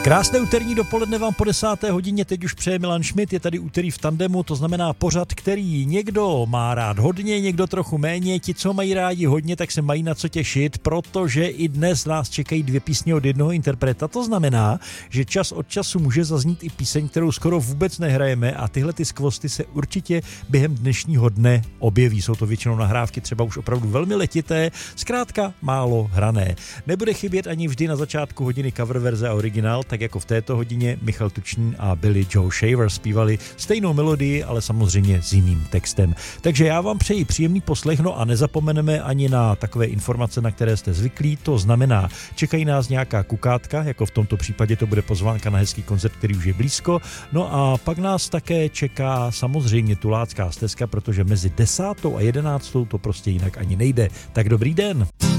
Krásné úterní dopoledne vám po 10. hodině teď už přeje Milan Schmidt, je tady úterý v tandemu, to znamená pořad, který někdo má rád hodně, někdo trochu méně, ti, co mají rádi hodně, tak se mají na co těšit, protože i dnes nás čekají 2 písně od jednoho interpreta, to znamená, že čas od času může zaznít i píseň, kterou skoro vůbec nehrajeme a tyhle ty skvosty se určitě během dnešního dne objeví, jsou to většinou nahrávky třeba už opravdu velmi letité, zkrátka málo hrané. Nebude chybět ani vždy na začátku hodiny cover verze a originál, tak jako v této hodině Michal Tučný a Billy Joe Shaver zpívali stejnou melodii, ale samozřejmě s jiným textem. Takže já vám přeji příjemný poslech, no a nezapomeneme ani na takové informace, na které jste zvyklí, to znamená, čekají nás nějaká kukátka, jako v tomto případě to bude pozvánka na hezký koncert, který už je blízko, no a pak nás také čeká samozřejmě tulácká stezka, protože mezi 10. a 11. to prostě jinak ani nejde. Tak dobrý den.